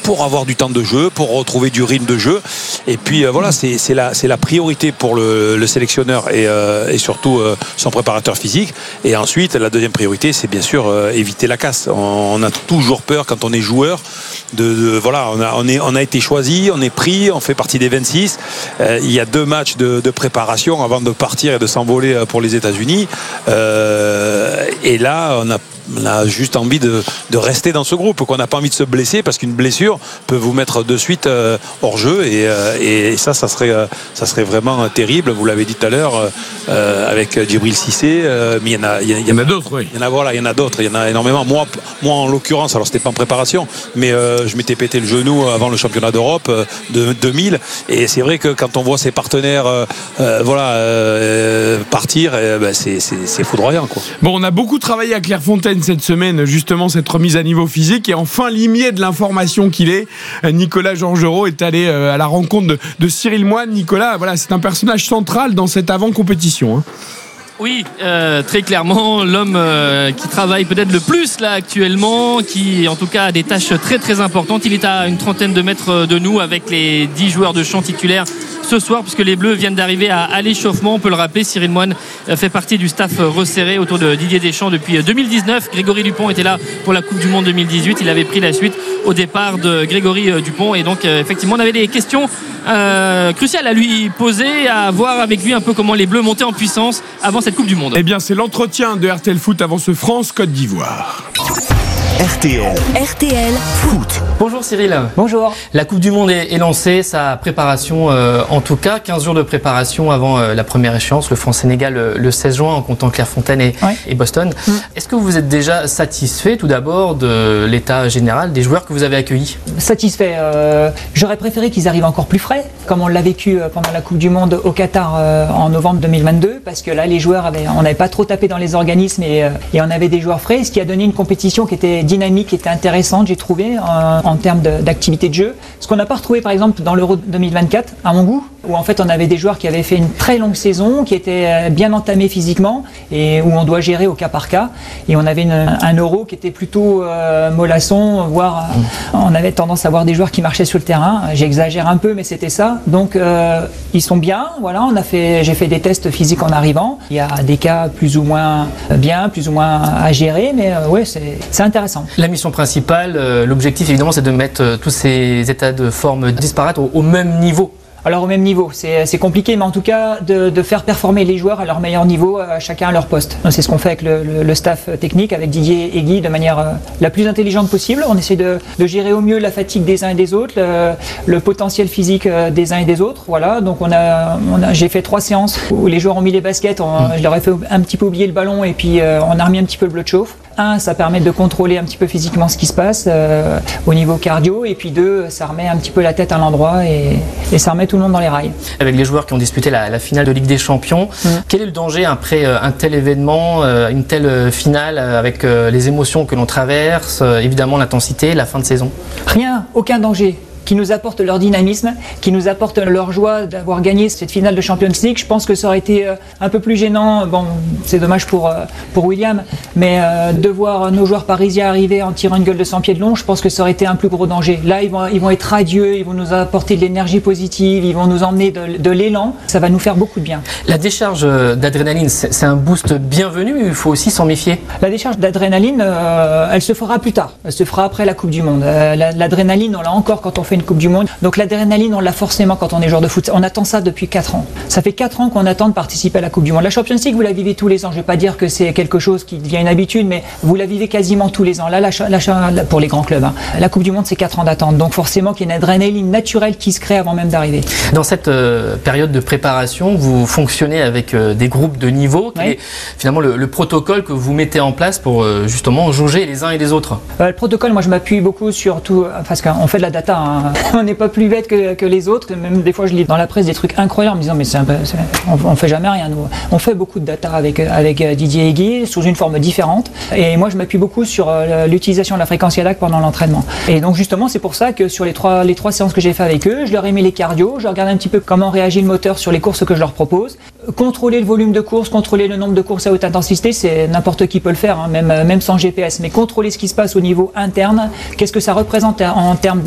pour avoir du temps de jeu, pour retrouver du rythme de jeu. Et puis voilà, c'est la priorité pour le sélectionneur et surtout son préparateur physique. Et ensuite, la deuxième priorité, c'est bien sûr éviter la casse. On a toujours peur quand on est joueur voilà, on a été choisi, on est pris, on fait partie des 26. Il y a 2 matchs de préparation avant de partir et de s'envoler pour les États-Unis. Et là, on a juste envie de rester dans ce groupe, qu'on n'a pas envie de se blesser, parce qu'une blessure peut vous mettre de suite hors jeu, et ça serait vraiment terrible. Vous l'avez dit tout à l'heure avec Djibril Cissé, mais il y en a d'autres, oui. Il y en a d'autres, il y en a énormément. Moi en l'occurrence, alors c'était pas en préparation, mais je m'étais pété le genou avant le championnat d'Europe de 2000, et c'est vrai que quand on voit ses partenaires partir, c'est foudroyant, quoi. Bon, on a beaucoup travaillé à Clairefontaine cette semaine, justement, cette remise à niveau physique, et enfin limier de l'information qu'il est, Nicolas Georgerot est allé à la rencontre de Cyril Moine. Nicolas, voilà, c'est un personnage central dans cette avant-compétition, hein. Oui, très clairement, l'homme qui travaille peut-être le plus là actuellement, qui en tout cas a des tâches très très importantes. Il est à une trentaine de mètres de nous avec les 10 joueurs de champ titulaires ce soir, puisque les Bleus viennent d'arriver à l'échauffement. On peut le rappeler, Cyril Moine fait partie du staff resserré autour de Didier Deschamps depuis 2019. Grégory Dupont était là pour la Coupe du Monde 2018. Il avait pris la suite au départ de Grégory Dupont, et donc effectivement on avait des questions cruciales à lui poser, à voir avec lui un peu comment les Bleus montaient en puissance avant cette Coupe du Monde. Eh bien, c'est l'entretien de RTL Foot avant ce France-Côte d'Ivoire. RTL Foot. Bonjour Cyril. Bonjour. La Coupe du Monde est lancée, sa préparation en tout cas, 15 jours de préparation avant la première échéance, le France-Sénégal le 16 juin, en comptant Clairefontaine et Boston. Est-ce que vous êtes déjà satisfait tout d'abord de l'état général des joueurs que vous avez accueillis? Satisfait. J'aurais préféré qu'ils arrivent encore plus frais, comme on l'a vécu pendant la Coupe du Monde au Qatar en novembre 2022, parce que là les joueurs on n'avait pas trop tapé dans les organismes et on avait des joueurs frais, ce qui a donné une compétition qui était dynamique, qui était intéressante, j'ai trouvé, en termes d'activité de jeu. Ce qu'on n'a pas retrouvé par exemple dans l'Euro 2024, à mon goût, où en fait on avait des joueurs qui avaient fait une très longue saison, qui étaient bien entamés physiquement, et où on doit gérer au cas par cas. Et on avait un Euro qui était plutôt mollasson, voire on avait tendance à voir des joueurs qui marchaient sur le terrain. J'exagère un peu, mais c'était ça. Donc ils sont bien, voilà, j'ai fait des tests physiques en arrivant. Il y a des cas plus ou moins bien, plus ou moins à gérer, mais ouais, c'est intéressant. La mission principale, l'objectif évidemment, c'est de mettre tous ces états de forme disparates au même niveau. Alors au même niveau, c'est compliqué, mais en tout cas de faire performer les joueurs à leur meilleur niveau, chacun à leur poste. C'est ce qu'on fait avec le staff technique, avec Didier et Guy, de manière la plus intelligente possible. On essaie de gérer au mieux la fatigue des uns et des autres, le potentiel physique des uns et des autres. Voilà, donc j'ai fait 3 séances où les joueurs ont mis les baskets, je leur ai fait un petit peu oublier le ballon, et puis on a remis un petit peu le bleu de chauffe. 1, ça permet de contrôler un petit peu physiquement ce qui se passe au niveau cardio, et puis 2, ça remet un petit peu la tête à l'endroit et ça remet tout le monde dans les rails. Avec les joueurs qui ont disputé la finale de Ligue des Champions, quel est le danger après un tel événement, une telle finale, avec les émotions que l'on traverse, évidemment l'intensité, la fin de saison? Rien, aucun danger. Qui nous apportent leur dynamisme, qui nous apportent leur joie d'avoir gagné cette finale de Champions League. Je pense que ça aurait été un peu plus gênant, bon, c'est dommage pour William, mais de voir nos joueurs parisiens arriver en tirant une gueule de 100 pieds de long, je pense que ça aurait été un plus gros danger. Là, ils vont être radieux, ils vont nous apporter de l'énergie positive, ils vont nous emmener de l'élan, ça va nous faire beaucoup de bien. La décharge d'adrénaline, c'est un boost bienvenu, il faut aussi s'en méfier? La décharge d'adrénaline, elle se fera plus tard, elle se fera après la Coupe du Monde. L'adrénaline, on l'a encore quand on fait une Coupe du Monde. Donc l'adrénaline, on l'a forcément quand on est joueur de foot. On attend ça depuis 4 ans. Ça fait 4 ans qu'on attend de participer à la Coupe du Monde. La Champions League, vous la vivez tous les ans. Je ne vais pas dire que c'est quelque chose qui devient une habitude, mais vous la vivez quasiment tous les ans. Là, pour les grands clubs, la Coupe du Monde, c'est 4 ans d'attente. Donc forcément qu'il y a une adrénaline naturelle qui se crée avant même d'arriver. Dans cette période de préparation, vous fonctionnez avec des groupes de niveau. Quel est finalement le protocole que vous mettez en place pour justement jauger les uns et les autres? Le protocole, moi je m'appuie beaucoup sur tout, parce qu'on fait de la data, hein. On n'est pas plus bête que les autres. Même des fois, je lis dans la presse des trucs incroyables en me disant mais on fait jamais rien. Nous, on fait beaucoup de data avec Didier et Guy sous une forme différente. Et moi, je m'appuie beaucoup sur l'utilisation de la fréquence cardiaque pendant l'entraînement. Et donc justement, c'est pour ça que sur les trois séances que j'ai fait avec eux, je leur ai mis les cardio. Je regarde un petit peu comment réagit le moteur sur les courses que je leur propose. Contrôler le volume de course, contrôler le nombre de courses à haute intensité, c'est n'importe qui peut le faire, hein, même sans GPS. Mais contrôler ce qui se passe au niveau interne, qu'est-ce que ça représente en termes